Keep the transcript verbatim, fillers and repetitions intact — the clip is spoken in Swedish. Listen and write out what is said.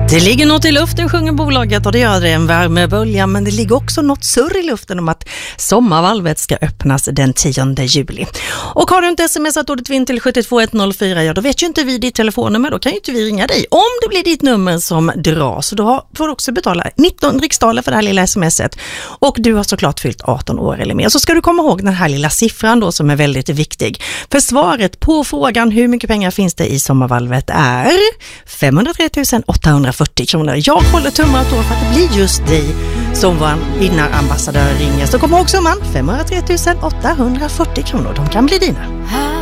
Det ligger något i luften, sjunger bolaget, och det gör det en värmebölja, men det ligger också något surr i luften om att sommarvalvet ska öppnas den tionde juli. Och har du inte smsat ordet vinn till sju två ett noll fyra, ja då vet ju inte vi ditt telefonnummer, då kan ju inte vi ringa dig. Om det blir ditt nummer som dras, så då får du också betala nitton riksdaler för det här lilla smset. Och du har såklart fyllt arton år eller mer. Så ska du komma ihåg den här lilla siffran då som är väldigt viktig. För svaret på frågan hur mycket pengar finns det i sommarvalvet är femhundratre tusen åttahundrafyrtio kronor. Jag håller tummar och tår för att det blir just dig som vår vinnarambassadör ringer. Så kom ihåg summan femhundratre tusen åttahundrafyrtio kronor. De kan bli dina.